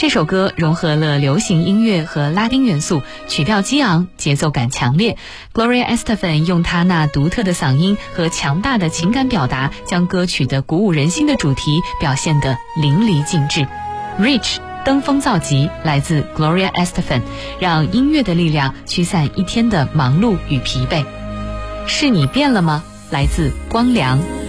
这首歌融合了流行音乐和拉丁元素，曲调激昂，节奏感强烈。Gloria Estefan 用她那独特的嗓音和强大的情感表达，将歌曲的鼓舞人心的主题表现得淋漓尽致。Reach 登峰造极，来自 Gloria Estefan， 让音乐的力量驱散一天的忙碌与疲惫。是你变了吗？来自光良。